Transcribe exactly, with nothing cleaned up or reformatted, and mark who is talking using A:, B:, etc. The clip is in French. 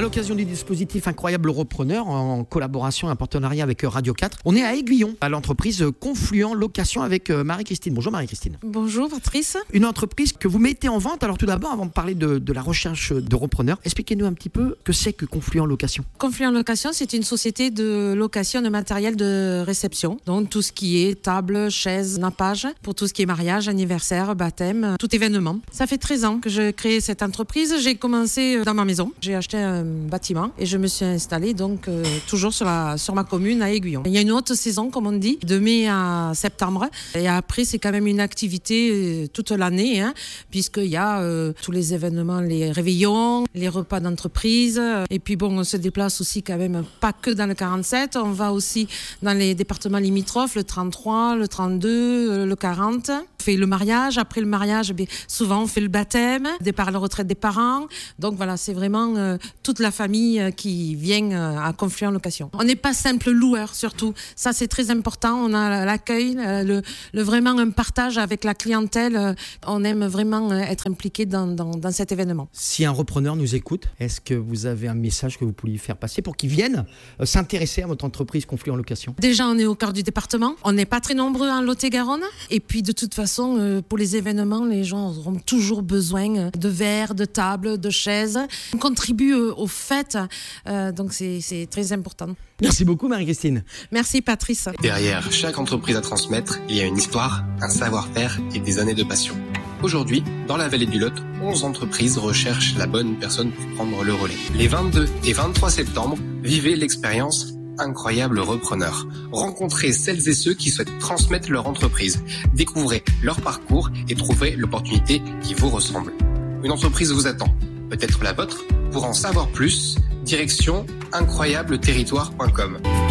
A: l'occasion du dispositif Incroyable Repreneur, en collaboration et en partenariat avec Radio quatre, on est à Aiguillon, à l'entreprise Confluent Location avec Marie-Christine. Bonjour Marie-Christine.
B: Bonjour Patrice.
A: Une entreprise que vous mettez en vente. Alors tout d'abord, avant de parler de, de la recherche de repreneurs, expliquez-nous un petit peu ce que c'est que Confluent Location.
B: Confluent Location, c'est une société de location de matériel de réception. Donc tout ce qui est table, chaise, nappage, pour tout ce qui est mariage, anniversaire, baptême, tout événement. Ça fait treize ans que je crée cette entreprise. J'ai commencé dans ma maison. J'ai acheté un bâtiment et je me suis installée donc euh, toujours sur, la, sur ma commune à Aiguillon. Il y a une haute saison, comme on dit, de mai à septembre. Et après, c'est quand même une activité euh, toute l'année, hein, puisqu'il y a euh, tous les événements, les réveillons, les repas d'entreprise. Et puis bon, on se déplace aussi quand même pas que dans le quarante-sept. On va aussi dans les départements limitrophes, le trente-trois, le trente-deux, le quarante. On fait le mariage. Après le mariage, bien, souvent on fait le baptême, départ à la retraite des parents. Donc voilà, c'est vraiment euh, toute la famille euh, qui vient euh, à Confluent Location. On n'est pas simple loueur surtout. Ça, c'est très important. On a l'accueil, euh, le, le vraiment un partage avec la clientèle. Euh, on aime vraiment euh, être impliqué dans, dans, dans cet événement.
A: Si un repreneur nous écoute, est-ce que vous avez un message que vous pourriez faire passer pour qu'ils viennent euh, s'intéresser à votre entreprise Confluent Location?
B: Déjà, on est au cœur du département. On n'est pas très nombreux en Lot-et-Garonne. Et puis, de toute façon, euh, pour les événements, les gens auront toujours besoin de verres, de tables, de chaises. On contribue euh, aux fêtes, euh, donc c'est, c'est très important.
A: Merci beaucoup Marie-Christine.
B: Merci Patrice.
C: Derrière chaque entreprise à transmettre, il y a une histoire, un savoir-faire et des années de passion. Aujourd'hui, dans la vallée du Lot, onze entreprises recherchent la bonne personne pour prendre le relais. Les vingt-deux et vingt-trois septembre, vivez l'expérience Incroyable Repreneur. Rencontrez celles et ceux qui souhaitent transmettre leur entreprise. Découvrez leur parcours et trouvez l'opportunité qui vous ressemble. Une entreprise vous attend, peut-être la vôtre. Pour en savoir plus, direction incroyable territoire point com.